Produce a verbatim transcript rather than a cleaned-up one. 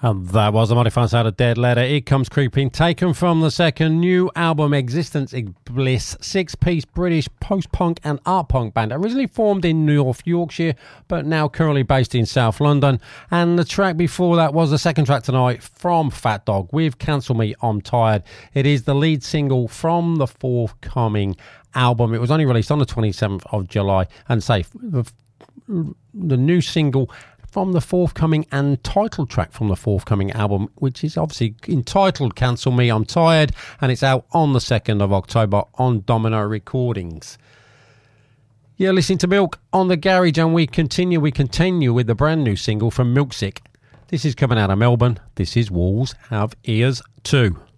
And that was a mighty fine sound of Dead Letter. It Comes Creeping, taken from the second new album, Existence Bliss, six-piece British post-punk and art-punk band, originally formed in North Yorkshire, but now currently based in South London. And the track before that was the second track tonight from Fat Dog with Cancel Me, I'm Tired. It is the lead single from the forthcoming album. It was only released on the twenty-seventh of July, and say the, the new single from the forthcoming and title track from the forthcoming album, which is obviously entitled Cancel Me, I'm Tired, and it's out on the second of October on Domino Recordings. You're listening to Milk on the Garage, and we continue, we continue with the brand new single from Milksick. This is coming out of Melbourne. This is Walls Have Ears Too.